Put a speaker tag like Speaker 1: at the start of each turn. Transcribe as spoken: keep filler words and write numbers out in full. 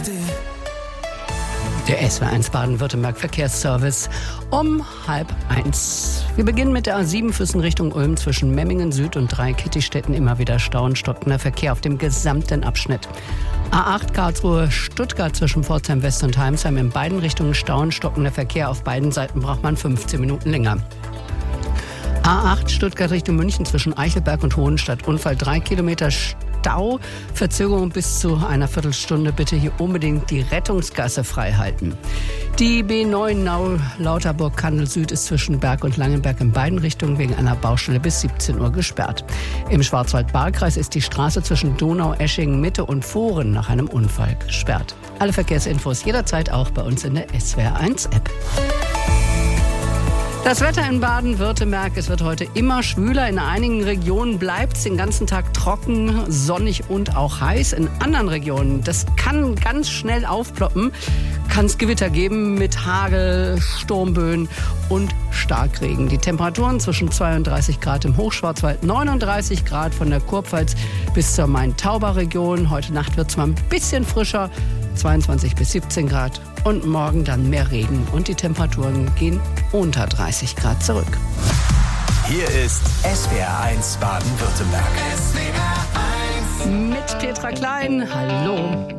Speaker 1: Der S W R eins Baden-Württemberg Verkehrsservice um halb eins. Wir beginnen mit der A sieben Füssen Richtung Ulm zwischen Memmingen Süd und Dreikittistetten. Immer wieder Stau, stockender Verkehr auf dem gesamten Abschnitt. A acht Karlsruhe-Stuttgart zwischen Pforzheim West und Heimsheim in beiden Richtungen Stau, stockender Verkehr. Auf beiden Seiten braucht man fünfzehn Minuten länger. A acht Stuttgart Richtung München zwischen Eichelberg und Hohenstadt. Unfall drei Kilometer Stau. Verzögerung bis zu einer Viertelstunde. Bitte hier unbedingt die Rettungsgasse frei halten. Die B neun Nau-Lauterburg-Kandel Süd ist zwischen Berg und Langenberg in beiden Richtungen wegen einer Baustelle bis siebzehn Uhr gesperrt. Im Schwarzwald-Baar-Kreis ist die Straße zwischen Donau-Eschingen Mitte und Fohren nach einem Unfall gesperrt. Alle Verkehrsinfos jederzeit auch bei uns in der S W R eins App. Das Wetter in Baden-Württemberg, es wird heute immer schwüler. In einigen Regionen bleibt es den ganzen Tag trocken, sonnig und auch heiß. In anderen Regionen, das kann ganz schnell aufploppen, kann es Gewitter geben mit Hagel, Sturmböen und Starkregen. Die Temperaturen zwischen zweiunddreißig Grad im Hochschwarzwald, neununddreißig Grad von der Kurpfalz bis zur Main-Tauber-Region. Heute Nacht wird es mal ein bisschen frischer, zweiundzwanzig bis siebzehn Grad. Und morgen dann mehr Regen und die Temperaturen gehen unter dreißig Grad zurück.
Speaker 2: Hier ist S W R eins Baden-Württemberg.
Speaker 1: Mit Petra Klein, hallo.